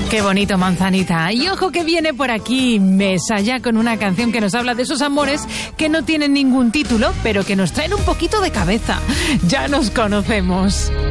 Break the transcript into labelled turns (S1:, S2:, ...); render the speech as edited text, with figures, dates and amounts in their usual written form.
S1: Qué bonito, Manzanita. Y ojo que viene por aquí Mesa ya con una canción que nos habla de esos amores que no tienen ningún título, pero que nos traen un poquito de cabeza. Ya nos conocemos.